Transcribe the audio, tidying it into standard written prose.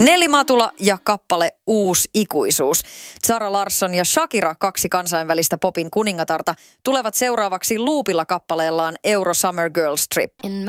Nelli Matula ja kappale Uusi ikuisuus. Zara Larsson ja Shakira, 2 kansainvälistä popin kuningatarta, tulevat seuraavaksi loopilla kappaleellaan Euro Summer Girls Trip.